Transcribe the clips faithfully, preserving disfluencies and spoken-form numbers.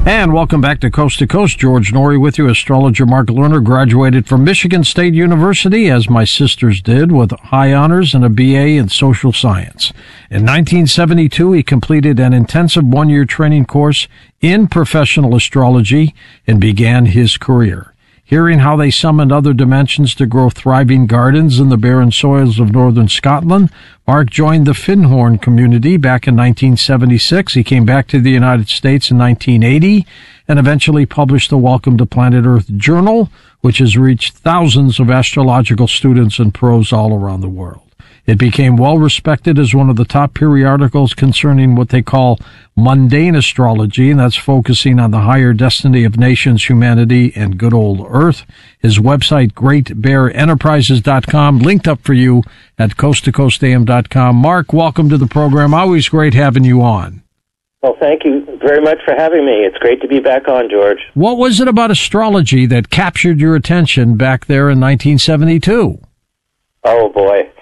And welcome back to Coast to Coast. George Noory with you. Astrologer Mark Lerner graduated from Michigan State University, as my sisters did, with high honors and a B A in social science. In nineteen seventy-two, he completed an intensive one-year training course in professional astrology and began his career. Hearing how they summoned other dimensions to grow thriving gardens in the barren soils of northern Scotland, Mark joined the Findhorn community back in nineteen seventy-six. He came back to the United States in nineteen eighty and eventually published the Welcome to Planet Earth Journal, which has reached thousands of astrological students and pros all around the world. It became well respected as one of the top periodicals concerning what they call mundane astrology, and that's focusing on the higher destiny of nations, humanity, and good old Earth. His website, great bear enterprises dot com, linked up for you at coast to coast a m dot com. Mark, welcome to the program. Always great having you on. Well, thank you very much for having me. It's great to be back on, George. What was it about astrology that captured your attention back there in nineteen seventy-two? Oh, boy.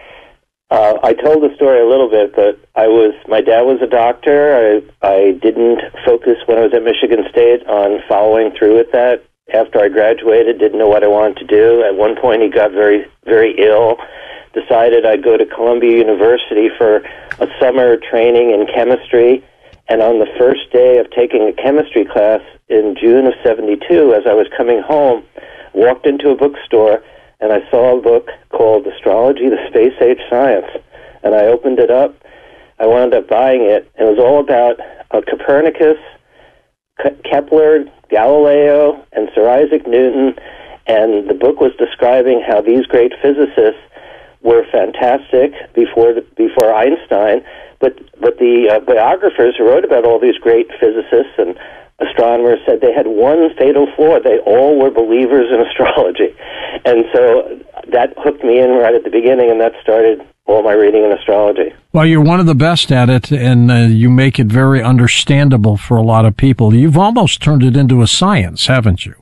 Uh, I told the story a little bit, but I was, my dad was a doctor. I, I didn't focus when I was at Michigan State on following through with that. After I graduated, didn't know what I wanted to do. At one point, he got very, very ill. Decided I'd go to Columbia University for a summer training in chemistry. And on the first day of taking a chemistry class in June of seventy-two, as I was coming home, walked into a bookstore, and I saw a book called Astrology, the Space Age Science. And I opened it up. I wound up buying it. It was all about uh, Copernicus, Ke- Kepler, Galileo, and Sir Isaac Newton. And the book was describing how these great physicists were fantastic before the, before Einstein. But, but the uh, biographers who wrote about all these great physicists and astronomers said they had one fatal flaw. They all were believers in astrology. And so that hooked me in right at the beginning, and that started all my reading in astrology. Well, you're one of the best at it, and uh, you make it very understandable for a lot of people. You've almost turned it into a science, haven't you?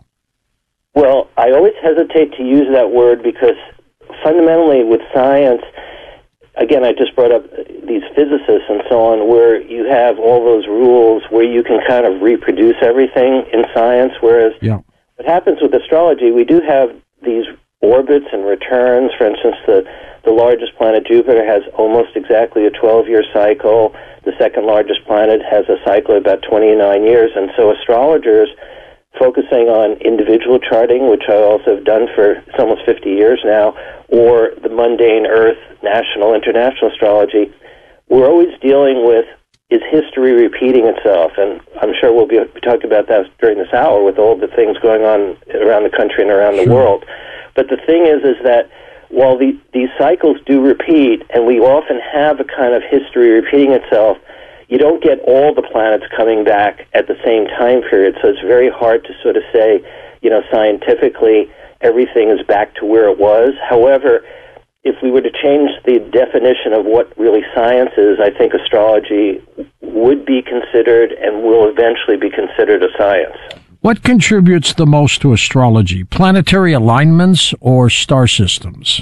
Well, I always hesitate to use that word because fundamentally with science, again, I just brought up these physicists and so on, where you have all those rules where you can kind of reproduce everything in science, whereas yeah. what happens with astrology, we do have these orbits and returns. For instance, the, the largest planet, Jupiter, has almost exactly a twelve-year cycle. The second largest planet has a cycle of about twenty-nine years, and so astrologers focusing on individual charting, which I also have done for it's almost fifty years now, or the mundane Earth, national, international astrology, we're always dealing with, is history repeating itself? And I'm sure we'll be talking about that during this hour with all the things going on around the country and around sure. the world. But the thing is, is that while the, these cycles do repeat, and we often have a kind of history repeating itself, you don't get all the planets coming back at the same time period. So it's very hard to sort of say, you know, scientifically, everything is back to where it was. However, if we were to change the definition of what really science is, I think astrology would be considered and will eventually be considered a science. What contributes the most to astrology, planetary alignments or star systems?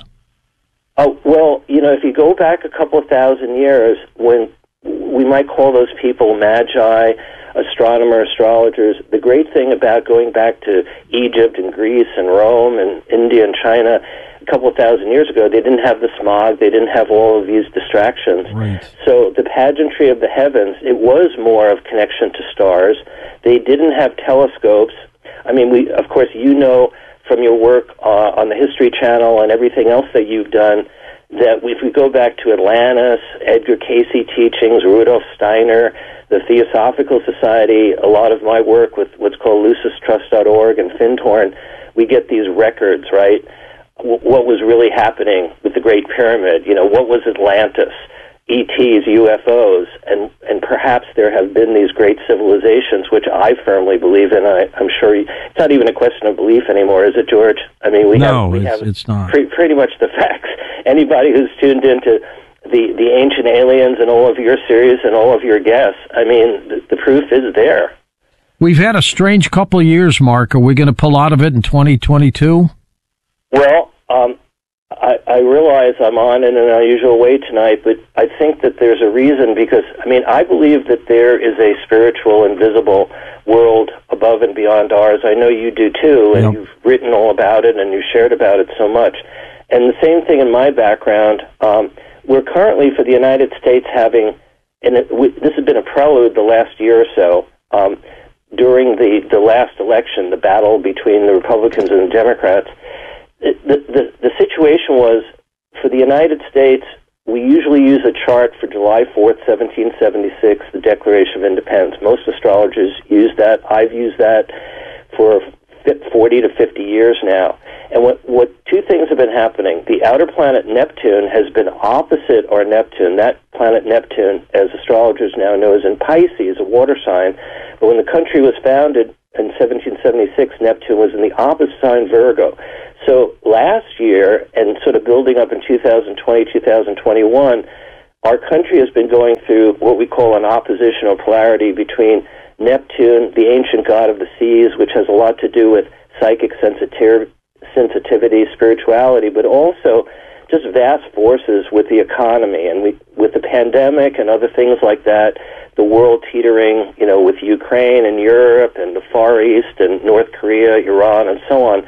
Oh, well, you know, if you go back a couple of thousand years, when we might call those people magi, astronomer, astrologers, the great thing about going back to Egypt and Greece and Rome and India and China a couple of thousand years ago, they didn't have the smog, they didn't have all of these distractions. Right. So the pageantry of the heavens, it was more of connection to stars. They didn't have telescopes. I mean, we, of course, you know from your work uh, on the History Channel and everything else that you've done, that if we go back to Atlantis, Edgar Cayce teachings, Rudolf Steiner, the Theosophical Society, a lot of my work with what's called lucis trust dot org and Findhorn, we get these records, right? W- what was really happening with the Great Pyramid? You know, what was Atlantis? E Ts, U F Os, and and perhaps there have been these great civilizations, which I firmly believe in. I, I'm sure you, it's not even a question of belief anymore, is it, George? I mean, we no, have we it's, have it's not. Pre- pretty much the facts. Anybody who's tuned into the the Ancient Aliens and all of your series and all of your guests, I mean, the, the proof is there. We've had a strange couple of years, Mark. Are we going to pull out of it in twenty twenty-two? Well, um, I, I realize I'm on in an unusual way tonight, but I think that there's a reason because, I mean, I believe that there is a spiritual, invisible world above and beyond ours. I know you do too, and yep. You've written all about it and you've shared about it so much. And the same thing in my background. Um, we're currently, for the United States, having, and it, we, this has been a prelude the last year or so, um, during the, the last election, the battle between the Republicans and the Democrats. The, the, the situation was, for the United States, we usually use a chart for July fourth, seventeen seventy-six, the Declaration of Independence. Most astrologers use that. I've used that for forty to fifty years now. And what, what two things have been happening. The outer planet Neptune has been opposite our Neptune. That planet Neptune, as astrologers now know, is in Pisces, a water sign. But when the country was founded in seventeen seventy-six, Neptune was in the opposite sign, Virgo. So last year, and sort of building up in two thousand twenty, two thousand twenty-one, our country has been going through what we call an opposition or polarity between Neptune, the ancient god of the seas, which has a lot to do with psychic sensitivity, sensitivity, spirituality, but also just vast forces with the economy. And we, with the pandemic and other things like that, the world teetering, you know, with Ukraine and Europe and the Far East and North Korea, Iran, and so on.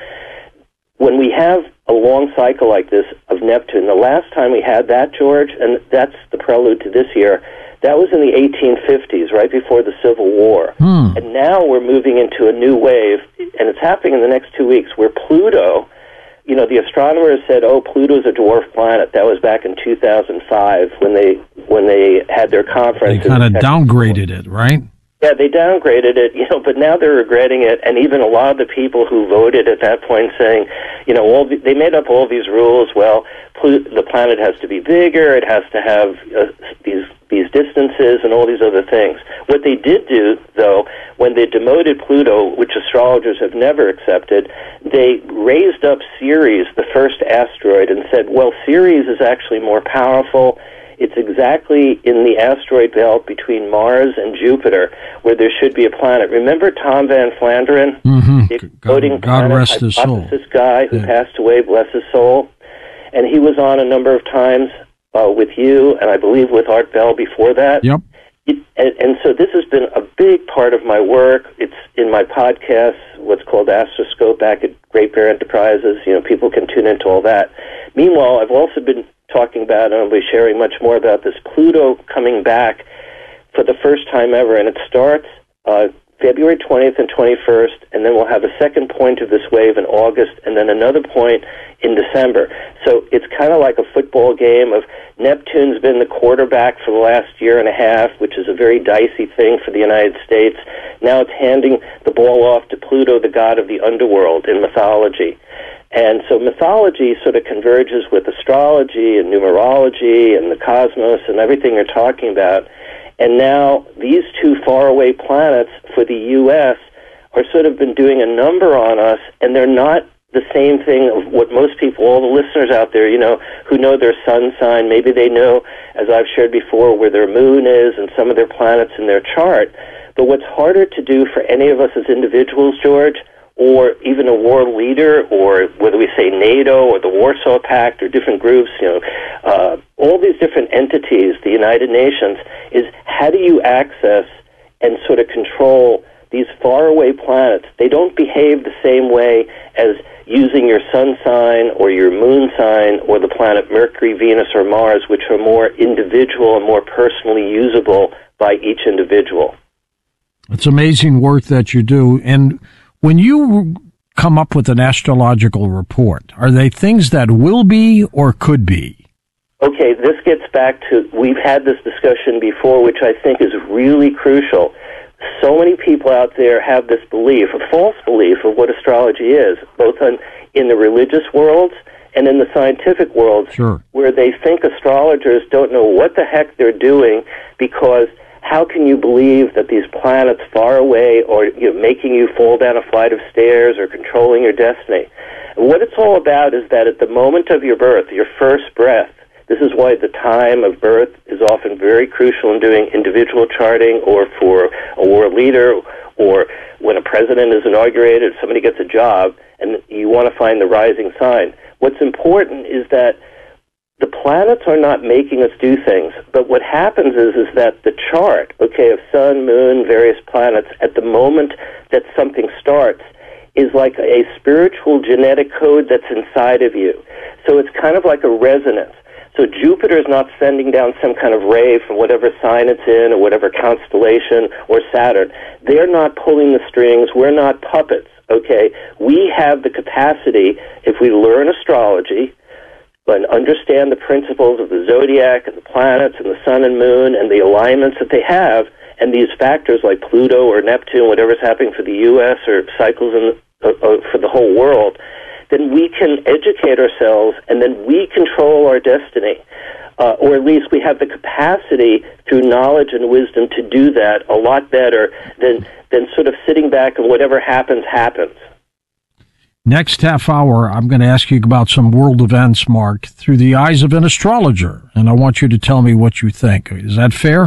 When we have a long cycle like this of Neptune, the last time we had that, George, and that's the prelude to this year, that was in the eighteen fifties, right before the Civil War. Hmm. And now we're moving into a new wave, and it's happening in the next two weeks, where Pluto, you know, the astronomers said, oh, Pluto's a dwarf planet. That was back in two thousand five when they when they had their conference. They kind of downgraded it, right? Yeah, they downgraded it, you know, but now they're regretting it, and even a lot of the people who voted at that point saying, you know, all the, they made up all these rules. Well, Pl- the planet has to be bigger, it has to have uh, these these distances and all these other things. What they did do, though, when they demoted Pluto, which astrologers have never accepted, they raised up Ceres, the first asteroid, and said, well, Ceres is actually more powerful. It's exactly in the asteroid belt between Mars and Jupiter, where there should be a planet. Remember Tom Van Flanderen, mm-hmm. the exploding God, God rest his soul. Hypothesis guy who yeah. passed away, bless his soul? And he was on a number of times uh, with you, and I believe with Art Bell before that. Yep. It, and, and so this has been a big part of my work. It's in my podcast, what's called Astroscope, back at Great Bear Enterprises. You know, people can tune into all that. Meanwhile, I've also been talking about, and I'll be sharing much more about this, Pluto coming back for the first time ever, and it starts uh, February twentieth and twenty-first, and then we'll have a second point of this wave in August, and then another point in December. So it's kind of like a football game of Neptune's been the quarterback for the last year and a half, which is a very dicey thing for the United States. Now it's handing the ball off to Pluto, the god of the underworld in mythology. And so mythology sort of converges with astrology and numerology and the cosmos and everything you're talking about. And now these two faraway planets for the U S are sort of been doing a number on us, and they're not the same thing of what most people, all the listeners out there, you know, who know their sun sign, maybe they know, as I've shared before, where their moon is and some of their planets in their chart. But what's harder to do for any of us as individuals, George, or even a world leader, or whether we say NATO or the Warsaw Pact or different groups, you know, uh, all these different entities, the United Nations, is how do you access and sort of control these faraway planets? They don't behave the same way as using your sun sign or your moon sign or the planet Mercury, Venus, or Mars, which are more individual and more personally usable by each individual. It's amazing work that you do. And when you come up with an astrological report, are they things that will be or could be? Okay, this gets back to, we've had this discussion before, which I think is really crucial. So many people out there have this belief, a false belief of what astrology is, both on, in the religious worlds and in the scientific world, sure. where they think astrologers don't know what the heck they're doing, because how can you believe that these planets far away or, you know, making you fall down a flight of stairs or controlling your destiny? And what it's all about is that at the moment of your birth, your first breath, this is why the time of birth is often very crucial in doing individual charting, or for a world leader, or when a president is inaugurated, somebody gets a job, and you want to find the rising sign. What's important is that the planets are not making us do things, but what happens is is that the chart, okay, of sun, moon, various planets, at the moment that something starts, is like a spiritual genetic code that's inside of you. So it's kind of like a resonance. So Jupiter is not sending down some kind of ray from whatever sign it's in or whatever constellation, or Saturn. They're not pulling the strings. We're not puppets, okay? We have the capacity, if we learn astrology and understand the principles of the zodiac and the planets and the sun and moon and the alignments that they have, and these factors like Pluto or Neptune, whatever's happening for the U S or cycles in the, uh, uh, for the whole world, then we can educate ourselves, and then we control our destiny. Uh, or at least we have the capacity through knowledge and wisdom to do that a lot better than, than sort of sitting back and whatever happens, happens. Next half hour, I'm going to ask you about some world events, Mark, through the eyes of an astrologer, and I want you to tell me what you think. Is that fair?